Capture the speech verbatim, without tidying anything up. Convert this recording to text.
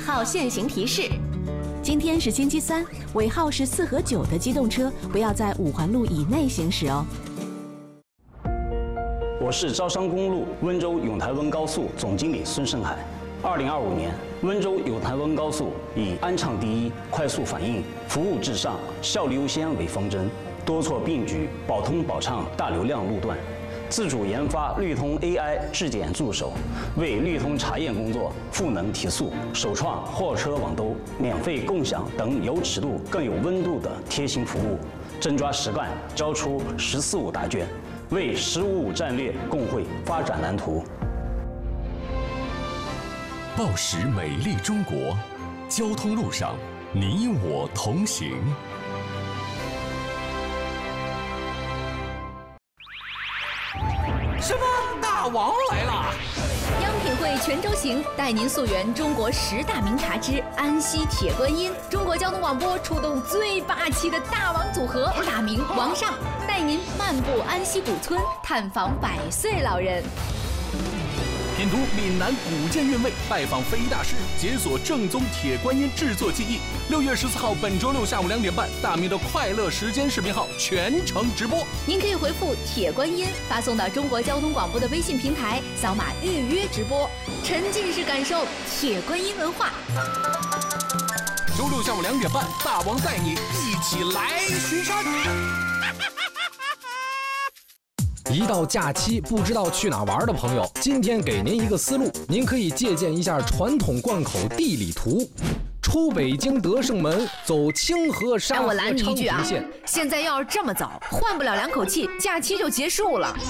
号限行提示。今天是星期三，尾号是四和九的机动车不要在五环路以内行驶哦。 我是招商公路温州永台温高速总经理孙胜海。二零二五年，温州永台温高速以安畅第一、快速反应、服务至上、效率优先为方针，多措并举，保通保畅大流量路段。自主研发绿通 A I 质检助手，为绿通查验工作赋能提速，首创货车网兜、免费共享等有尺度更有温度的贴心服务，真抓实干，交出“十四五”答卷，为“十五五”战略共绘发展蓝图。 报时美丽中国，交通路上你我同行。 什么？大王来了！ 央品汇全州行带您溯源中国十大名茶之安溪铁观音。中国交通广播出动最霸气的大王组合，大明王上带您漫步安溪古村，探访百岁老人。 品读闽南古建韵味，拜访非遗大师，解锁正宗铁观音制作技艺。六月十四号，本周六下午两点半，大明的快乐时间视频号全程直播。 您可以回复“铁观音”发送到中国交通广播的微信平台，扫码预约直播，沉浸式感受铁观音文化。 周六下午两点半，大王带你一起来巡山。 一到假期不知道去哪玩的朋友，今天给您一个思路，您可以借鉴一下传统贯口地理图，出北京德胜门，走清河沙河昌平线。 现在要是这么走，换不了两口气，假期就结束了。